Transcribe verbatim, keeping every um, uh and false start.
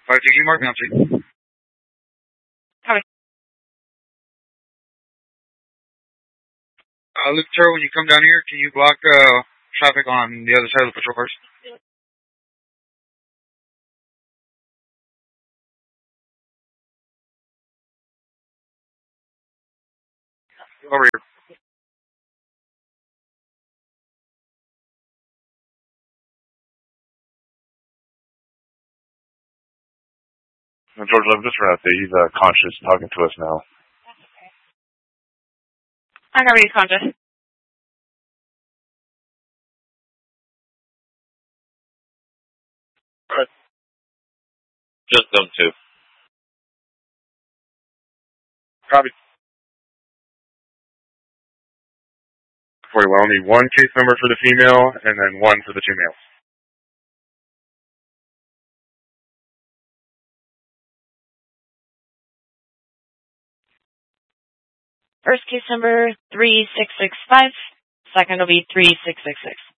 five two, mark me on scene. Copy. Uh, Luke Turtle, when you come down here, can you block uh, traffic on the other side of the patrol cars? Over here. George, I'm just around there. He's uh, conscious, talking to us now. I got you, conscious. Alright. Just them two. Copy. Very well. I'll need one case number for the female and then one for the two males. First case number three six six five. Second will be three six six six.